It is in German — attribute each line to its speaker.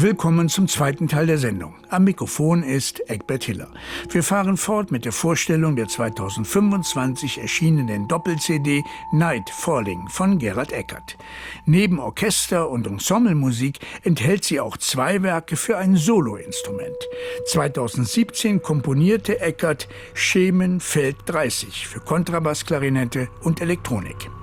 Speaker 1: Willkommen zum zweiten Teil der Sendung. Am Mikrofon ist Egbert Hiller. Wir fahren fort mit der Vorstellung der 2025 erschienenen Doppel-CD Night Falling von Gerald Eckert. Neben Orchester- und Ensemblemusik enthält sie auch zwei Werke für ein Soloinstrument. 2017 komponierte Eckert Schemen Feld 30 für Kontrabass, Klarinette und Elektronik.